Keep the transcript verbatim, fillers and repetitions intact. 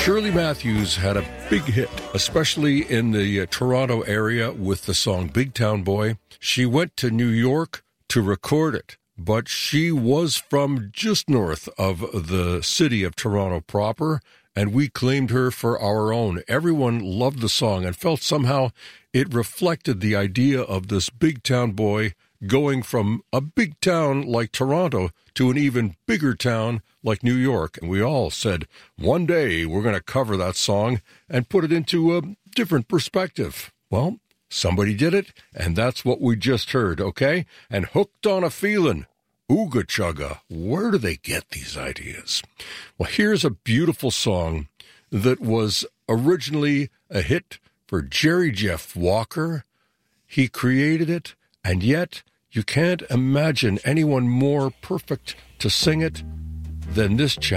Shirley Matthews had a big hit, especially in the uh, Toronto area with the song Big Town Boy. She went to New York to record it, but she was from just north of the city of Toronto proper, and we claimed her for our own. Everyone loved the song and felt somehow it reflected the idea of this big town boy going from a big town like Toronto to an even bigger town like New York. And we all said, one day we're going to cover that song and put it into a different perspective. Well, somebody did it, and that's what we just heard, okay? And Hooked on a Feelin'. Ooga chugga. Where do they get these ideas? Well, here's a beautiful song that was originally a hit for Jerry Jeff Walker. He created it, and yet you can't imagine anyone more perfect to sing it than this chap.